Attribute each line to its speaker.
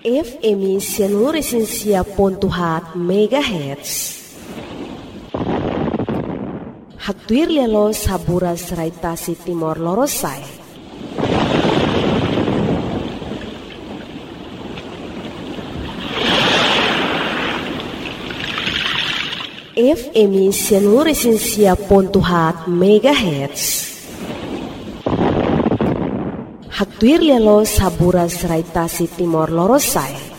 Speaker 1: FM Sianur Esensia Pontuhat Megahertz. Haktuir lelo saburas raitasi Timor Lorosai. FM Sianur Esensia Pontuhat Megahertz. Haktuir lelo saburas raitasi Timor Lorosai.